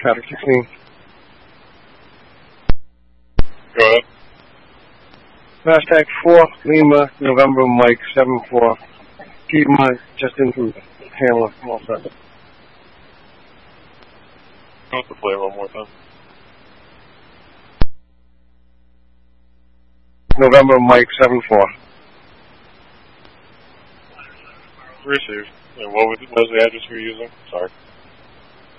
Patrick 16. Go ahead. Hashtag 4 Lima November Mike 74. Piedmont Justin from Hamler. All set. I want to play one more time. November Mike 74. Received. And what was the address you were using? Sorry.